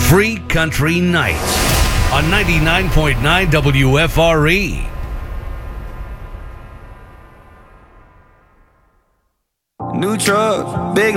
Free Country Nights on 99.9 WFRE. New truck, big